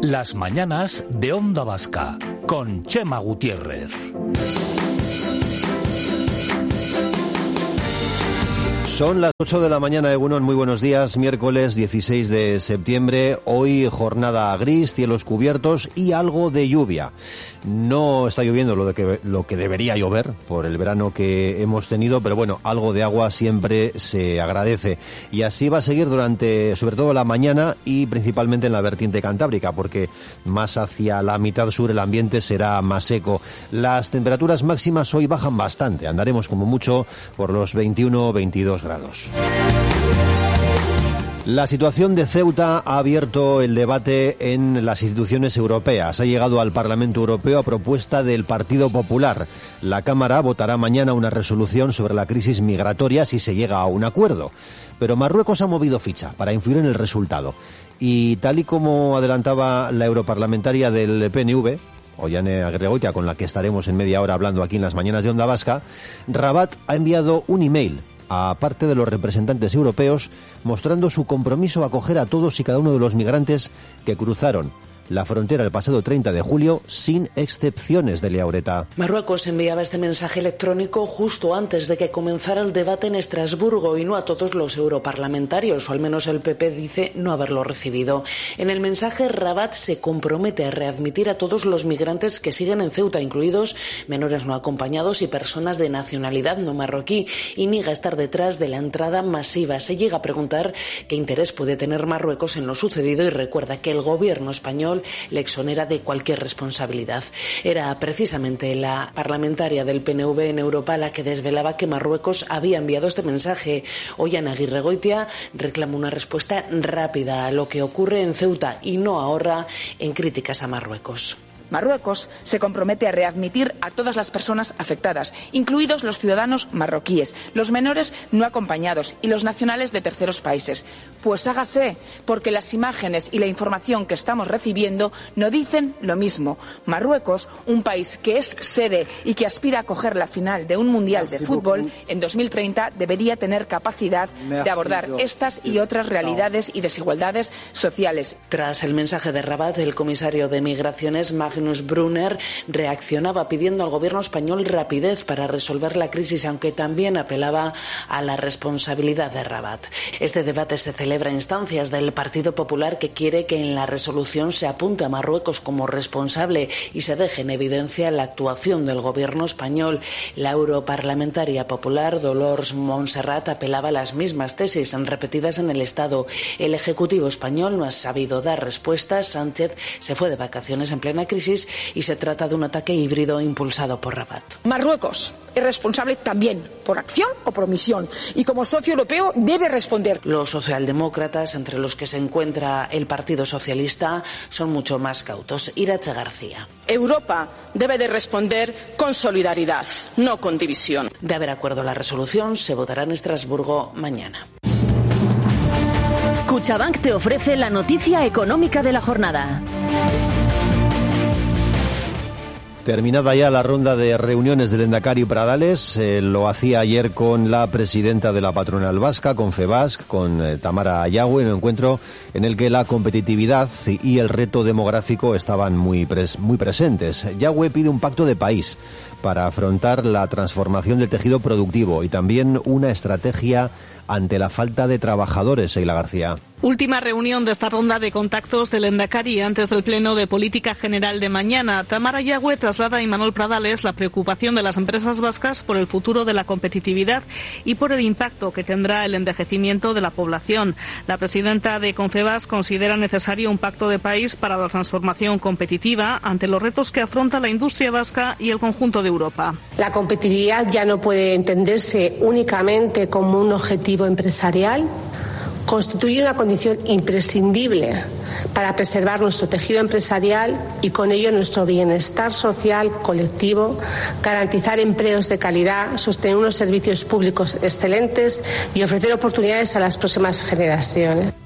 Las mañanas de Onda Vasca, con Chema Gutiérrez. Son las 8 de la mañana, Egunon, muy buenos días, miércoles 16 de septiembre, hoy jornada gris, cielos cubiertos y algo de lluvia. No está lloviendo lo que debería llover por el verano que hemos tenido, pero bueno, algo de agua siempre se agradece. Y así va a seguir durante, sobre todo la mañana y principalmente en la vertiente cantábrica, porque más hacia la mitad sur el ambiente será más seco. Las temperaturas máximas hoy bajan bastante, andaremos como mucho por los 21-22 grados. La situación de Ceuta ha abierto el debate en las instituciones europeas. Ha llegado al Parlamento Europeo a propuesta del Partido Popular. La Cámara votará mañana una resolución sobre la crisis migratoria si se llega a un acuerdo. Pero Marruecos ha movido ficha para influir en el resultado. Y tal y como adelantaba la europarlamentaria del PNV, Ollane Aguirregoitia, con la que estaremos en media hora hablando aquí en las mañanas de Onda Vasca, Rabat ha enviado un email a parte de los representantes europeos mostrando su compromiso a acoger a todos y cada uno de los migrantes que cruzaron la frontera el pasado 30 de julio sin excepciones, de Liaureta. Marruecos enviaba este mensaje electrónico justo antes de que comenzara el debate en Estrasburgo y no a todos los europarlamentarios, o al menos el PP dice no haberlo recibido. En el mensaje, Rabat se compromete a readmitir a todos los migrantes que siguen en Ceuta, incluidos menores no acompañados y personas de nacionalidad no marroquí, y niega estar detrás de la entrada masiva. Se llega a preguntar qué interés puede tener Marruecos en lo sucedido y recuerda que el gobierno español le exonera de cualquier responsabilidad. Era precisamente la parlamentaria del PNV en Europa la que desvelaba que Marruecos había enviado este mensaje. Ollane Aguirregoitia reclama una respuesta rápida a lo que ocurre en Ceuta y no ahorra en críticas a Marruecos. Marruecos se compromete a readmitir a todas las personas afectadas, incluidos los ciudadanos marroquíes, los menores no acompañados y los nacionales de terceros países. Pues hágase, porque las imágenes y la información que estamos recibiendo no dicen lo mismo. Marruecos, un país que es sede y que aspira a acoger la final de un mundial de fútbol en 2030, debería tener capacidad de abordar estas y otras realidades y desigualdades sociales. Tras el mensaje de Rabat, el comisario de Migraciones, Magnus Brunner, reaccionaba pidiendo al gobierno español rapidez para resolver la crisis, aunque también apelaba a la responsabilidad de Rabat. Este debate se celebra a instancias del Partido Popular, que quiere que en la resolución se apunte a Marruecos como responsable y se deje en evidencia la actuación del gobierno español. La europarlamentaria popular Dolors Montserrat apelaba a las mismas tesis repetidas en el Estado. El Ejecutivo español no ha sabido dar respuestas. Sánchez se fue de vacaciones en plena crisis y se trata de un ataque híbrido impulsado por Rabat. Marruecos es responsable también por acción o por omisión y como socio europeo debe responder. Los socialdemócratas, entre los que se encuentra el Partido Socialista, son mucho más cautos. Irache García. Europa debe de responder con solidaridad, no con división. De haber acuerdo la resolución, se votará en Estrasburgo mañana. Cuchabank te ofrece la noticia económica de la jornada. Terminada ya la ronda de reuniones del Endacari Pradales, lo hacía ayer con la presidenta de la patronal vasca, Confebask, con Tamara Ayagüe, un encuentro en el que la competitividad y el reto demográfico estaban muy presentes. Ayagüe pide un pacto de país para afrontar la transformación del tejido productivo y también una estrategia ante la falta de trabajadores, Seila García. Última reunión de esta ronda de contactos del Endacari antes del Pleno de Política General de mañana. Tamara Ayagüe traslada a Imanol Pradales la preocupación de las empresas vascas por el futuro de la competitividad y por el impacto que tendrá el envejecimiento de la población. La presidenta de Confebask considera necesario un pacto de país para la transformación competitiva ante los retos que afronta la industria vasca y el conjunto de Europa. La competitividad ya no puede entenderse únicamente como un objetivo empresarial. Constituye una condición imprescindible para preservar nuestro tejido empresarial y con ello nuestro bienestar social colectivo, garantizar empleos de calidad, sostener unos servicios públicos excelentes y ofrecer oportunidades a las próximas generaciones.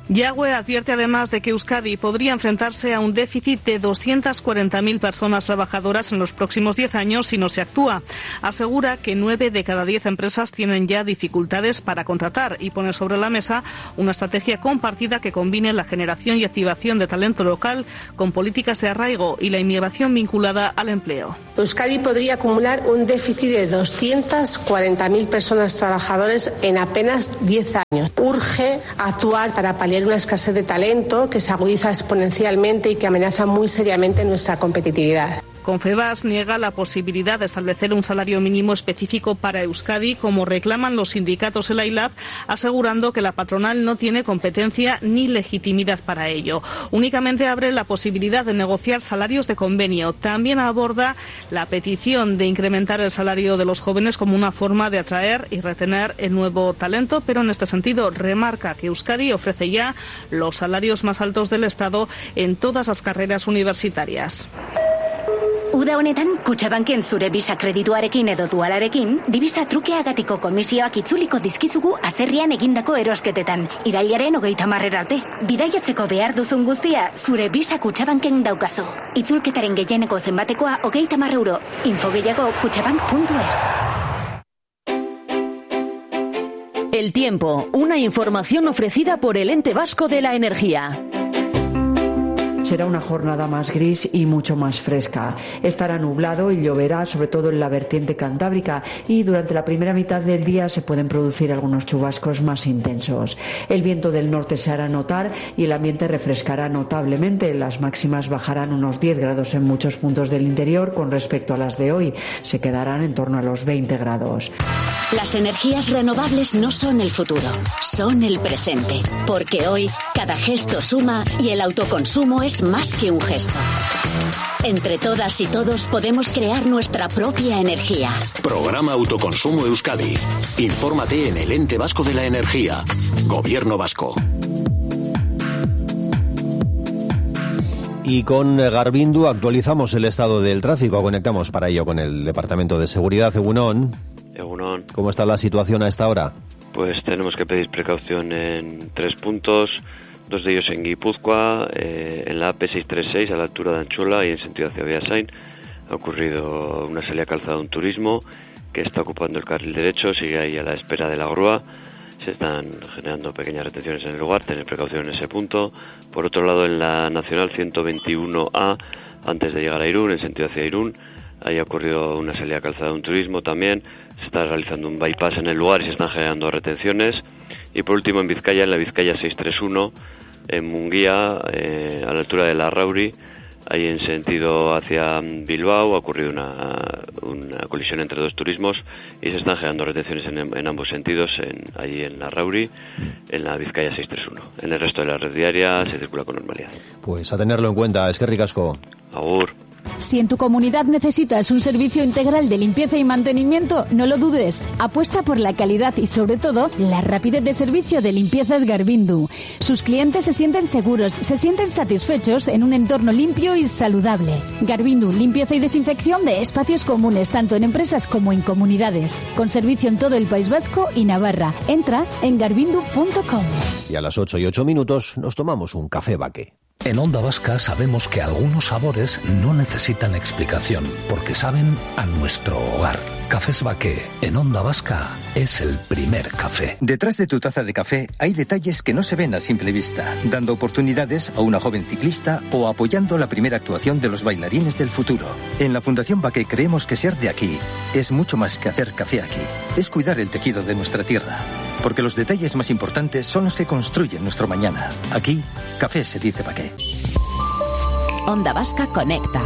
Yagüe advierte además de que Euskadi podría enfrentarse a un déficit de 240.000 personas trabajadoras en los próximos 10 años si no se actúa. Asegura que 9 de cada 10 empresas tienen ya dificultades para contratar y pone sobre la mesa una estrategia compartida que combine la generación y activación de talento local con políticas de arraigo y la inmigración vinculada al empleo. Euskadi podría acumular un déficit de 240.000 personas trabajadoras en apenas 10 años. Urge actuar para paliar una escasez de talento que se agudiza exponencialmente y que amenaza muy seriamente nuestra competitividad. Confebask niega la posibilidad de establecer un salario mínimo específico para Euskadi, como reclaman los sindicatos el AILAB, asegurando que la patronal no tiene competencia ni legitimidad para ello. Únicamente abre la posibilidad de negociar salarios de convenio. También aborda la petición de incrementar el salario de los jóvenes como una forma de atraer y retener el nuevo talento, pero en este sentido remarca que Euskadi ofrece ya los salarios más altos del Estado en todas las carreras universitarias. Uda honetan, Kutxabanken zure Visa kredituarekin edo dualarekin, divisa trukeagatiko komisioak itzuliko dizkizugu atzerrian egindako erosketetan, irailaren 30 arte. Bidaiatzeko behar duzun guztia, zure Visa Kutxabanken daukazu. Itzulketaren gehieneko zenbatekoa 30 €. Info gehiago kutxabank.es. El tiempo, una información ofrecida por el Ente Vasco de la Energía. Será una jornada más gris y mucho más fresca. Estará nublado y lloverá, sobre todo en la vertiente cantábrica, y durante la primera mitad del día se pueden producir algunos chubascos más intensos. El viento del norte se hará notar y el ambiente refrescará notablemente. Las máximas bajarán unos 10 grados en muchos puntos del interior con respecto a las de hoy. Se quedarán en torno a los 20 grados. Las energías renovables no son el futuro, son el presente. Porque hoy, cada gesto suma y el autoconsumo es más que un gesto. Entre todas y todos podemos crear nuestra propia energía. Programa Autoconsumo Euskadi. Infórmate en el Ente Vasco de la Energía. Gobierno Vasco. Y con Garbindu actualizamos el estado del tráfico. Conectamos para ello con el Departamento de Seguridad. Egunon. Egunon. ¿Cómo está la situación a esta hora? Pues tenemos que pedir precaución en 3 puntos, 2 de ellos en Guipúzcoa, en la AP636 a la altura de Anchola y en sentido hacia Beasain. Ha ocurrido una salida calzada de un turismo que está ocupando el carril derecho, sigue ahí a la espera de la grúa. Se están generando pequeñas retenciones en el lugar, tener precaución en ese punto. Por otro lado, en la Nacional 121A, antes de llegar a Irún, en sentido hacia Irún, ahí ha ocurrido una salida calzada de un turismo también. Se está realizando un bypass en el lugar y se están generando retenciones. Y por último, en Vizcaya, en la Vizcaya 631, en Munguía, a la altura de la Rauri, ahí en sentido hacia Bilbao, ha ocurrido una colisión entre 2 turismos y se están generando retenciones en ambos sentidos, allí en la Rauri, en la Vizcaya 631. En el resto de la red diaria se circula con normalidad. Pues a tenerlo en cuenta. Eskerrik asko. Agur. Si en tu comunidad necesitas un servicio integral de limpieza y mantenimiento, no lo dudes. Apuesta por la calidad y, sobre todo, la rapidez de servicio de Limpiezas Garbindu. Sus clientes se sienten seguros, se sienten satisfechos en un entorno limpio y saludable. Garbindu, limpieza y desinfección de espacios comunes, tanto en empresas como en comunidades. Con servicio en todo el País Vasco y Navarra. Entra en garbindu.com. Y a las 8:08 nos tomamos un café Baqué. En Onda Vasca sabemos que algunos sabores no necesitan explicación, porque saben a nuestro hogar. Cafés Baqué, en Onda Vasca, es el primer café. Detrás de tu taza de café hay detalles que no se ven a simple vista, dando oportunidades a una joven ciclista o apoyando la primera actuación de los bailarines del futuro. En la Fundación Baqué creemos que ser de aquí es mucho más que hacer café aquí. Es cuidar el tejido de nuestra tierra, porque los detalles más importantes son los que construyen nuestro mañana. Aquí, café se dice Baqué. Onda Vasca conecta.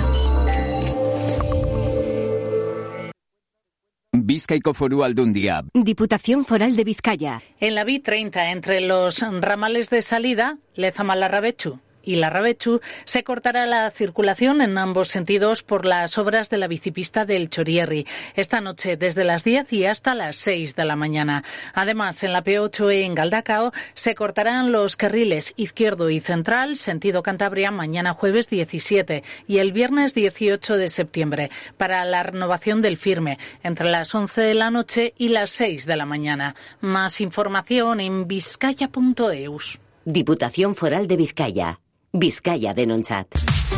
Bizkaiko Foru Aldundia. Diputación Foral de Vizcaya. En la B30, entre los ramales de salida, Lezama-Larrabechu y Larrabechu, se cortará la circulación en ambos sentidos por las obras de la bicipista del Chorierri. Esta noche, desde las 10 y hasta las 6 de la mañana. Además, en la P8 en Galdacao se cortarán los carriles izquierdo y central, sentido Cantabria, mañana jueves 17 y el viernes 18 de septiembre, para la renovación del firme, entre las 11 de la noche y las 6 de la mañana. Más información en vizcaya.eus. Diputación Foral de Vizcaya. Vizcaya denontzat.